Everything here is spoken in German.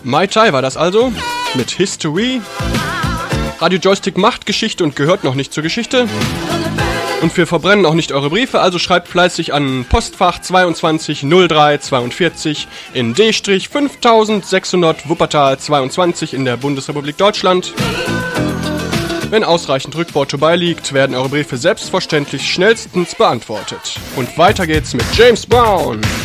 Mai Tai war das also, mit History. Radio Joystick macht Geschichte und gehört noch nicht zur Geschichte. Und wir verbrennen auch nicht eure Briefe, also schreibt fleißig an Postfach 22 03 42 in D-5600 Wuppertal 22 in der Bundesrepublik Deutschland. Wenn ausreichend Rückworte beiliegt, werden eure Briefe selbstverständlich schnellstens beantwortet. Und weiter geht's mit James Brown.